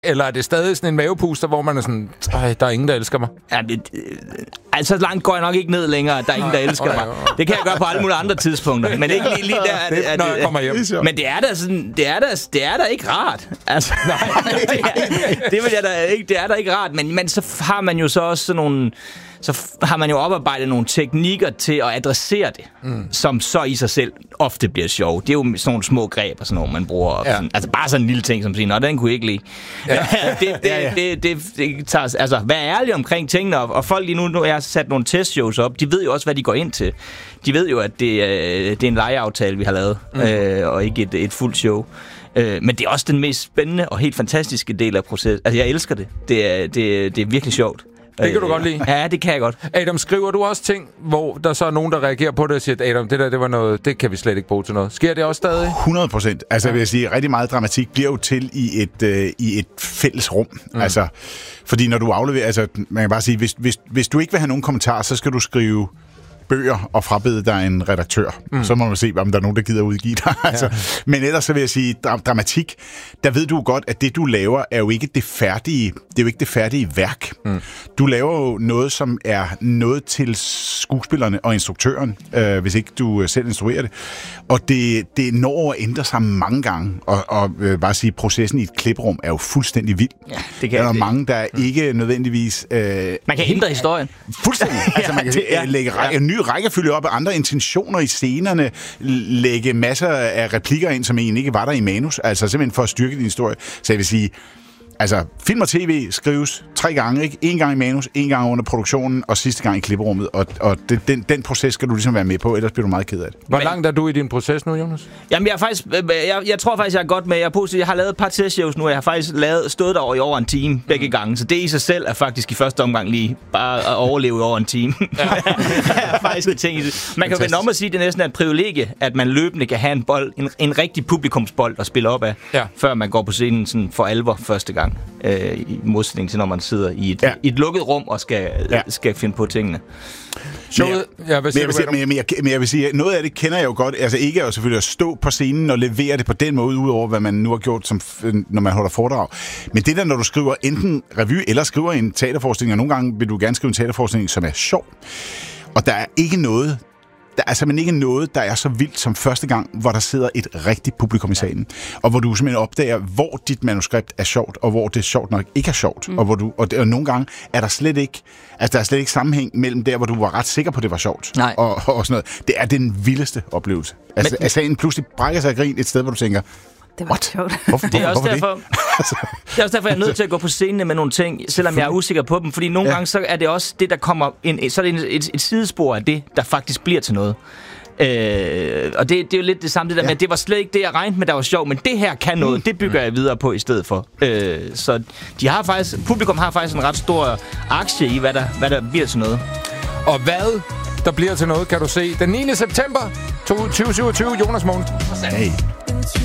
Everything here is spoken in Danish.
Eller er det stadig sådan en mavepuster, hvor man er sådan, der er ingen, der elsker mig? Ja, altså langt går jeg nok ikke ned længere, at der er ingen, der elsker mig. Det kan jeg gøre på alle mulige andre tidspunkter, men ikke lige der. Når jeg kommer hjem. Men det er da sådan, det er da ikke rart. Altså, det vil jeg da ikke. Det er da ikke rart, men så har man jo så også sådan nogle. Så har man jo oparbejdet nogle teknikker til at adressere det, som så i sig selv ofte bliver sjov. Det er jo sådan nogle små greb og sådan nogle, man bruger. Ja. Sådan, altså bare sådan en lille ting, som siger, nå, den kunne jeg ikke lide. Ja. Det tager, altså, vær ærlig omkring tingene, og folk lige nu jeg har sat nogle testshows op, de ved jo også, hvad de går ind til. De ved jo, at det er en lejeaftale, vi har lavet, og ikke et fuldt show. Men det er også den mest spændende og helt fantastiske del af processen. Altså, jeg elsker det. Det er virkelig sjovt. Det kan du godt lide. Ja, det kan jeg godt. Adam, skriver du også ting, hvor der så er nogen, der reagerer på det og siger, at Adam, det var noget, det kan vi slet ikke bruge til noget. Sker det også stadig? 100%. Altså, vil jeg sige, rigtig meget dramatik bliver jo til i et fælles rum. Altså, fordi når du afleverer, altså, man kan bare sige, hvis du ikke vil have nogen kommentarer, så skal du skrive bøger og frabede dig en redaktør. Så må man se, om der er nogen, der gider udgive dig. Altså, men ellers så vil jeg sige, dramatik, der ved du godt, at det, du laver, er jo ikke det færdige værk. Du laver jo noget, som er noget til skuespillerne og instruktøren, hvis ikke du selv instruerer det. Og det når at ændre sig mange gange. Og bare sige, processen i et klipperum er jo fuldstændig vild. Ja, det kan der er mange, der ikke nødvendigvis... man kan ændre historien. Fuldstændig. Altså, man kan lægge en ny rækkefølge op af andre intentioner i scenerne, lægge masser af replikker ind, som egentlig ikke var der i manus, altså simpelthen for at styrke din historie. Så jeg vil sige, altså film og tv skrives 3 gange, ikke? 1 gang i manus, 1 gang under produktionen, og sidste gang i klipperummet, og den proces skal du ligesom være med på, ellers bliver du meget ked af det. Hvor langt er du i din proces nu, Jonas? Jamen, jeg tror faktisk, jeg er godt med. Jeg har lavet et par testshows nu, og jeg har faktisk stået der i over en time begge gange, så det i sig selv er faktisk i første omgang lige bare at overleve i over en time. Ja. Faktisk en ting. Man kan vende om at sige, at det næsten er et privilegie, at man løbende kan have en bold, en rigtig publikumsbold at spille op af, før man går på scenen sådan for alvor første gang. I modsætning til, når man sidder i et lukket rum og skal finde på tingene. Men jeg vil sige, noget af det kender jeg jo godt. Altså ikke jo selvfølgelig at stå på scenen og levere det på den måde, udover hvad man nu har gjort, som, når man holder foredrag. Men det der, når du skriver enten revy eller skriver en teaterforestilling, og nogle gange vil du gerne skrive en teaterforestilling, som er sjov. Og der er ikke noget... Der er simpelthen ikke noget, der er så vildt som første gang, hvor der sidder et rigtigt publikum i salen. Og hvor du simpelthen opdager, hvor dit manuskript er sjovt, og hvor det sjovt nok ikke er sjovt. Og nogle gange er der slet ikke sammenhæng mellem der, hvor du var ret sikker på, at det var sjovt. Og sådan noget. Det er den vildeste oplevelse. Altså, at sagen pludselig brækker sig af grin et sted, hvor du tænker, det var sjovt. Det er også derfor, jeg er nødt til at gå på scenen med nogle ting, selvom jeg er usikker på dem. Fordi nogle gange, så er det også det, der kommer ind. Så er det et sidespor af det, der faktisk bliver til noget. Og det er jo lidt det samme, det der med, at det var slet ikke det, jeg regnede med, der var sjovt. Men det her kan noget, det bygger jeg videre på i stedet for. Så publikum har faktisk en ret stor aktie i, hvad der bliver til noget. Og hvad der bliver til noget, kan du se den 9. september 2027, Jonas Mogensen. Hey.